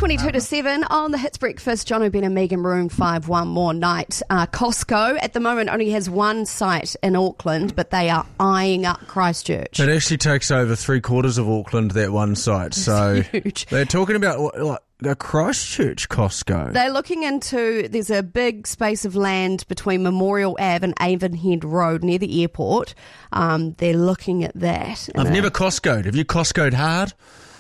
22 to 7 on the Hits Breakfast. John O'Brien and Megan Maroon 5 one more night. Costco at the moment only has one site in Auckland, but they are eyeing up Christchurch. It actually takes over 3/4 of Auckland, that one site. So huge. They're talking about like a Christchurch Costco. They're looking into, there's a big space of land between Memorial Ave and Avonhead Road near the airport. They're looking at that. I've never Costco'd. Have you Costco'd hard?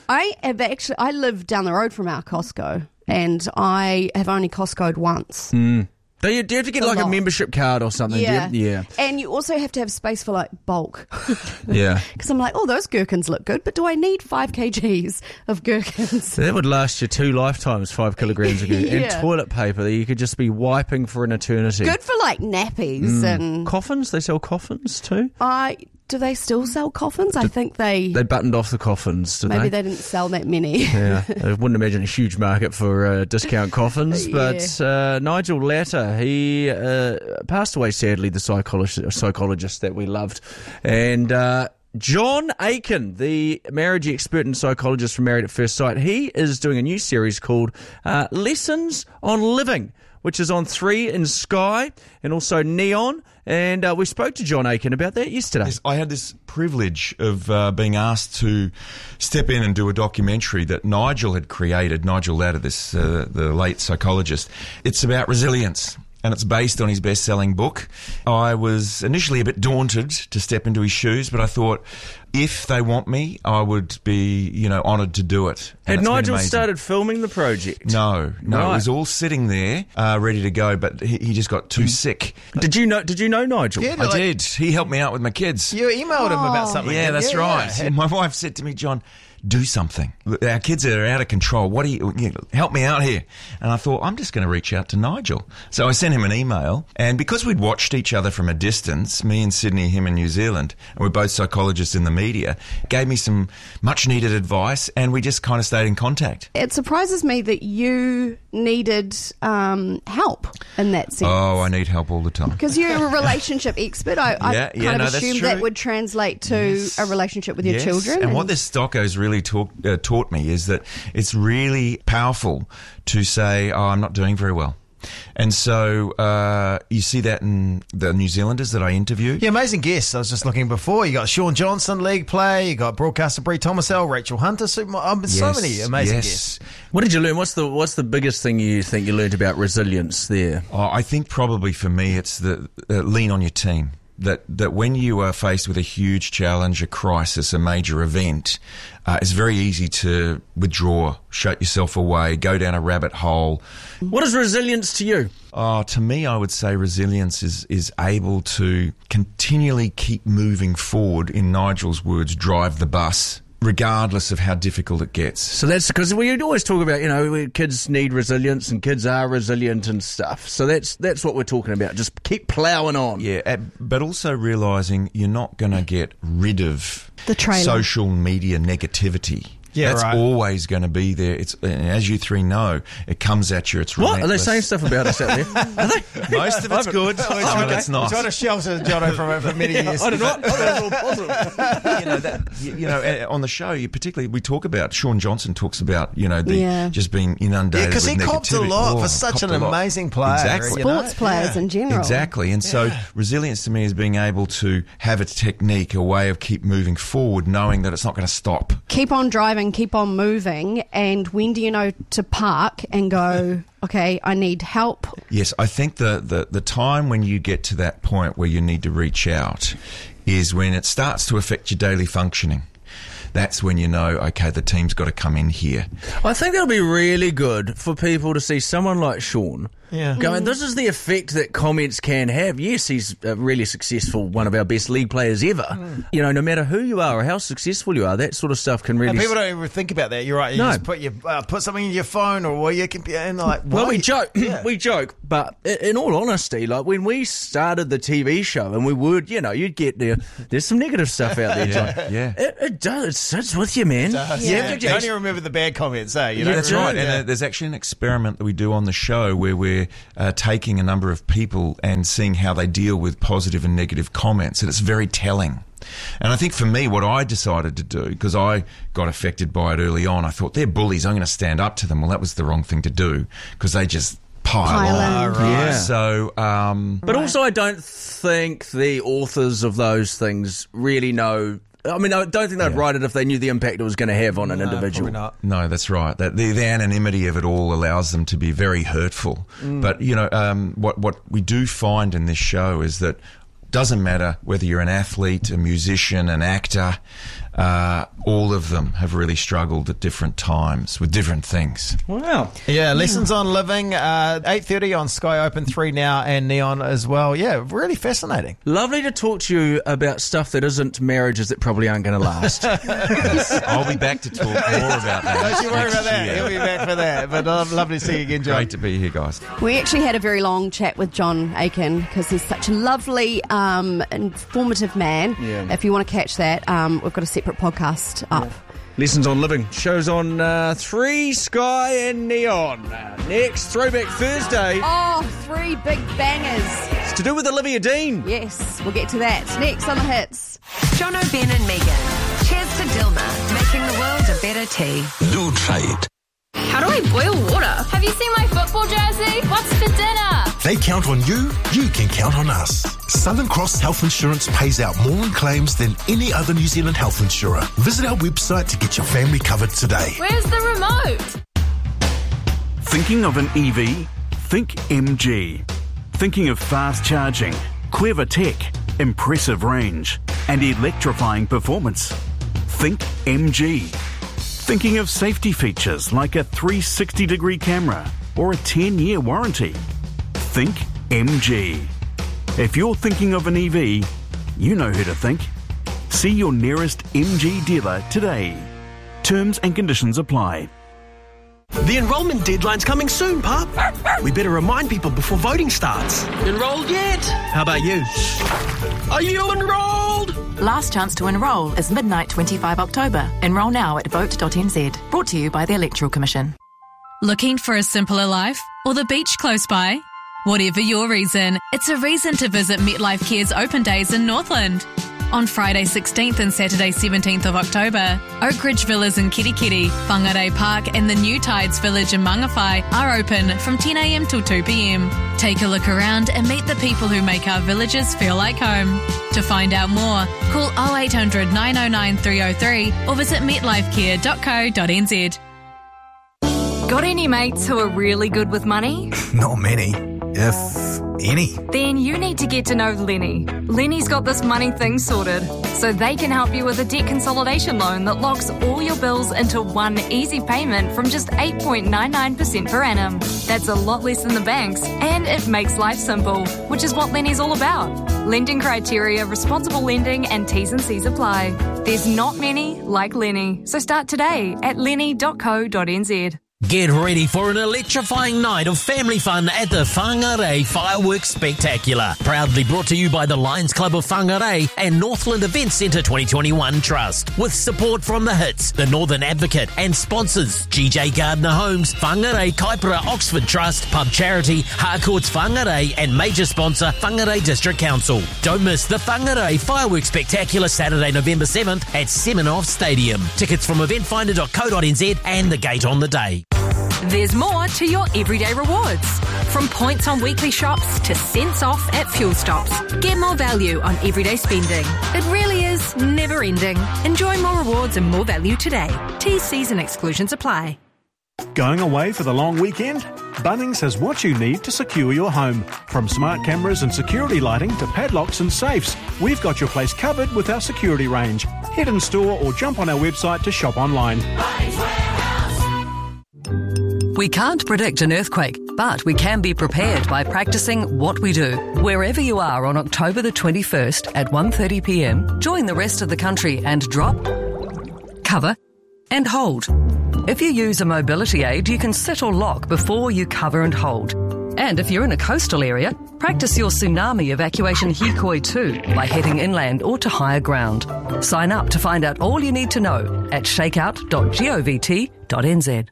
I live down the road from our Costco, and I have only Costco'd once. Do you have to get like a membership card or something? Yeah. Do you? Yeah. And you also have to have space for like bulk. Yeah. Because I'm like, oh, those gherkins look good, but do I need 5 kgs of gherkins? That would last you 2 lifetimes, 5 kilograms of gherkins. Yeah. And toilet paper that you could just be wiping for an eternity. Good for like nappies and... Coffins? They sell coffins too? Do they still sell coffins? I think they buttoned off the coffins, did maybe they didn't sell that many. Yeah, I wouldn't imagine a huge market for discount coffins. But Nigel Latter, he passed away sadly, the psychologist that we loved. And John Aiken, the marriage expert and psychologist from Married at First Sight, he is doing a new series called Lessons on Living, which is on 3 in Sky and also Neon. And we spoke to John Aiken about that yesterday. Yes, I had this privilege of being asked to step in and do a documentary that Nigel had created, Nigel Latter, the late psychologist. It's about resilience, and it's based on his best-selling book. I was initially a bit daunted to step into his shoes, but I thought, if they want me, I would be, honoured to do it. Had Nigel started filming the project? No. Right. It was all sitting there, ready to go, but he just got too sick. Did you know Nigel? Yeah, I did. He helped me out with my kids. You emailed him about something. Yeah, that's right. Yeah. And my wife said to me, John, do something. Our kids are out of control. What do you help me out here? And I thought, I'm just going to reach out to Nigel. So I sent him an email, and because we'd watched each other from a distance, me in Sydney, him in New Zealand, and we're both psychologists in the media, gave me some much needed advice, and we just kind of stayed in contact. It surprises me that you needed help in that sense. Oh, I need help all the time. Because you're a relationship expert. I kind of assumed that would translate to a relationship with your children. And what this doco's really taught me is that it's really powerful to say, oh, I'm not doing very well. And so you see that in the New Zealanders that I interviewed. Yeah, amazing guests. I was just looking before. You got Sean Johnson, league player. You got broadcaster Brie Thomasell, Rachel Hunter. So many amazing guests. What did you learn? What's the biggest thing you think you learned about resilience there? Oh, I think probably for me it's the lean on your team. That when you are faced with a huge challenge, a crisis, a major event, it's very easy to withdraw, shut yourself away, go down a rabbit hole. What is resilience to you? Oh, to me, I would say resilience is able to continually keep moving forward, in Nigel's words, drive the bus, regardless of how difficult it gets. So that's because we always talk about, kids need resilience and kids are resilient and stuff. So that's what we're talking about. Just keep ploughing on. Yeah, but also realising you're not going to get rid of the trailer. Social media negativity. Yeah, that's right. always going to be there. It's, as you three know, it comes at you. It's relentless. What? Are they saying stuff about us out there? Are they? Most of it's good. Most of it's not. Trying to shelter Jono for many years. I don't know. That's all positive. On the show, we talk about, Sean Johnson talks about, just being inundated with negativity. Because he copped a lot for such an amazing player. Exactly. Sports players in general. Exactly. And so resilience to me is being able to have a technique, a way of keep moving forward, knowing that it's not going to stop. Keep on driving, keep on moving, and when do you know to park and go, okay, I need help? Yes, I think the time when you get to that point where you need to reach out is when it starts to affect your daily functioning. That's when you know, okay, the team's got to come in here. I think it'll be really good for people to see someone like Sean going, this is the effect that comments can have. Yes, he's a really successful, one of our best league players ever. No matter who you are or how successful you are, that sort of stuff can really... And people don't even think about that. You're right. You just put something in your phone or your computer and like... Well, we joke, but in all honesty, like when we started the TV show and we would, you'd get there's some negative stuff out there, John. Yeah. It does. It sits with you, man. You only remember the bad comments, eh? That's right. And there's actually an experiment that we do on the show where we're taking a number of people and seeing how they deal with positive and negative comments, and it's very telling. And I think for me, what I decided to do, because I got affected by it early on, I thought, they're bullies, I'm going to stand up to them. Well, that was the wrong thing to do, because they just pile on. Right. Yeah. So, But also, I don't think the authors of those things really know. I mean, I don't think they'd write it if they knew the impact it was going to have on an individual. Probably not. no, that's right. That the anonymity of it all allows them to be very hurtful. But, what we do find in this show is that doesn't matter whether you're an athlete, a musician, an actor, all of them have really struggled at different times with different things. Wow. Yeah, Lessons on Living, 8:30 on Sky Open 3 now and Neon as well. Yeah, really fascinating. Lovely to talk to you about stuff that isn't marriages that probably aren't going to last. I'll be back to talk more about that. Don't you worry next about that. year. He'll be back for that. But lovely to see you again, John. Great to be here, guys. We actually had a very long chat with John Aiken because he's such a lovely, informative man. Yeah. If you want to catch that, we've got a separate podcast up. Lessons on Living. Shows on 3, Sky and Neon. Next, Throwback Thursday. Oh, 3 big bangers. It's to do with Olivia Dean. Yes, we'll get to that. Next on the hits. Jono, Ben and Megan. Cheers to Dilma, making the world a better tea. New trade. How do I boil water? Have you seen my football jersey? What's for dinner? They count on you, you can count on us. Southern Cross Health Insurance pays out more in claims than any other New Zealand health insurer. Visit our website to get your family covered today. Where's the remote? Thinking of an EV? Think MG. Thinking of fast charging, clever tech, impressive range, and electrifying performance? Think MG. Thinking of safety features like a 360-degree camera or a 10-year warranty? Think MG. If you're thinking of an EV, you know who to think. See your nearest MG dealer today. Terms and conditions apply. The enrolment deadline's coming soon, Pup. We better remind people before voting starts. Enrolled yet? How about you? Are you enrolled? Last chance to enrol is midnight 25 October. Enrol now at vote.nz. Brought to you by the Electoral Commission. Looking for a simpler life or the beach close by? Whatever your reason, it's a reason to visit MetLife Care's open days in Northland. On Friday 16th and Saturday 17th of October, Oak Ridge Villas in Kirikiri, Whangarei Park and the New Tides Village in Mangawhai are open from 10am till 2pm. Take a look around and meet the people who make our villages feel like home. To find out more, call 0800 909 303 or visit metlifecare.co.nz. Got any mates who are really good with money? Not many, if any. Then you need to get to know Lenny. Lenny's got this money thing sorted, so they can help you with a debt consolidation loan that locks all your bills into one easy payment from just 8.99% per annum. That's a lot less than the banks, and it makes life simple, which is what Lenny's all about. Lending criteria, responsible lending, and T's and C's apply. There's not many like Lenny, so start today at lenny.co.nz. Get ready for an electrifying night of family fun at the Whangarei Fireworks Spectacular. Proudly brought to you by the Lions Club of Whangarei and Northland Event Centre 2021 Trust. With support from The Hits, the Northern Advocate and sponsors GJ Gardner Homes, Whangarei Kaipara Oxford Trust, Pub Charity, Harcourts Whangarei and major sponsor Whangarei District Council. Don't miss the Whangarei Fireworks Spectacular Saturday, November 7th at Semenov Stadium. Tickets from eventfinder.co.nz and the gate on the day. There's more to your everyday rewards. From points on weekly shops to cents off at fuel stops. Get more value on everyday spending. It really is never ending. Enjoy more rewards and more value today. T's, C's and exclusions apply. Going away for the long weekend? Bunnings has what you need to secure your home. From smart cameras and security lighting to padlocks and safes, we've got your place covered with our security range. Head in store or jump on our website to shop online. We can't predict an earthquake, but we can be prepared by practicing what we do. Wherever you are on October the 21st at 1:30pm, join the rest of the country and drop, cover and hold. If you use a mobility aid, you can sit or lock before you cover and hold. And if you're in a coastal area, practice your tsunami evacuation hikoi too by heading inland or to higher ground. Sign up to find out all you need to know at shakeout.govt.nz.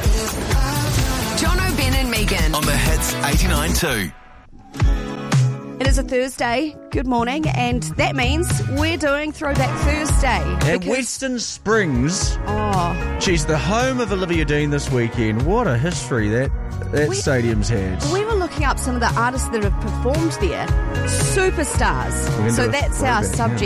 Jono, Ben and Megan. On the Hits 89.2. It is a Thursday. Good morning. And that means we're doing Throwback Thursday. At Western Springs. Oh. Geez, the home of Olivia Dean this weekend. What a history that stadium's had. We were looking up some of the artists that have performed there. Superstars. So that's our subject.